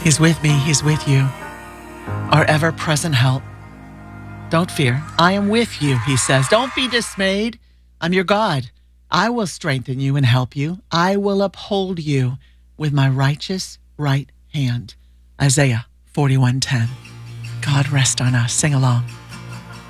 He's with me. He's with you. Our ever-present help. Don't fear. I am with you, he says. Don't be dismayed. I'm your God. I will strengthen you and help you. I will uphold you with my righteous right hand. Isaiah 41:10. God rest on us. Sing along.